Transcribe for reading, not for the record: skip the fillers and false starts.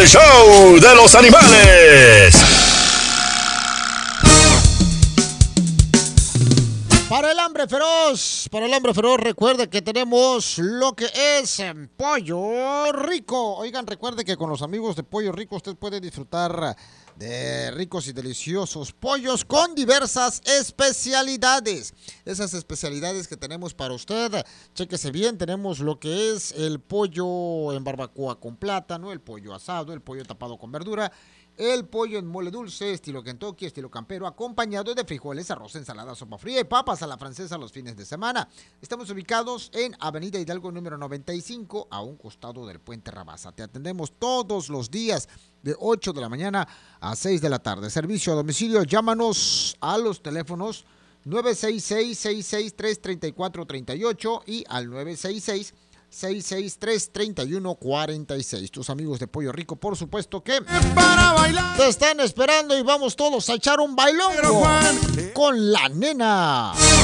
el show de los animales. Para el hambre feroz, recuerde que tenemos lo que es Pollo Rico. Oigan, recuerde que con los amigos de Pollo Rico usted puede disfrutar de ricos y deliciosos pollos con diversas especialidades. Esas especialidades que tenemos para usted, chéquese bien, tenemos lo que es el pollo en barbacoa con plátano, el pollo asado, el pollo tapado con verdura, el pollo en mole dulce, estilo Kentucky, estilo campero, acompañado de frijoles, arroz, ensalada, sopa fría y papas a la francesa los fines de semana. Estamos ubicados en Avenida Hidalgo número 95, a un costado del Puente Rabasa. Te atendemos todos los días de 8 de la mañana a 6 de la tarde. Servicio a domicilio, llámanos a los teléfonos 966-663-3438 y al 966-663-3146. Tus amigos de Pollo Rico, por supuesto que te están esperando y vamos todos a echar un bailongo con la nena.